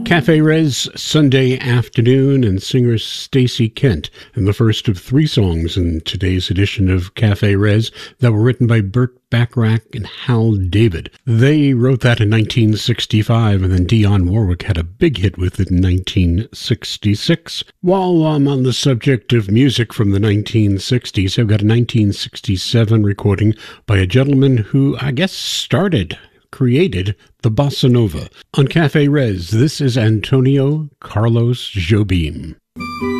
Cafe Res Sunday Afternoon and singer Stacey Kent, and the first of three songs in today's edition of Cafe Res that were written by Burt Bacharach and Hal David. They wrote that in 1965, and then Dionne Warwick had a big hit with it in 1966. While I'm on the subject of music from the 1960s, I've got a 1967 recording by a gentleman who I guess created the bossa nova. On Cafe Res, this is Antonio Carlos Jobim.